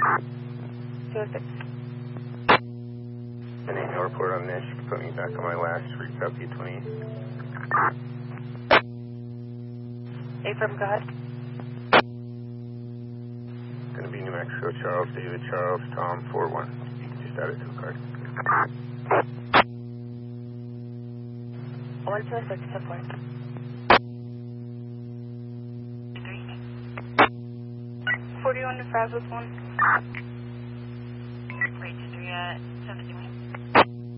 206. And ain't no report on this. You can put me back on my last recopy 20. Affirm, go ahead. Gonna be New Mexico, Charles, David, Charles, Tom, 41. You can just add it to the card. 126, 10 4. 41 to Fraz with 1. Wait, 3 at 17.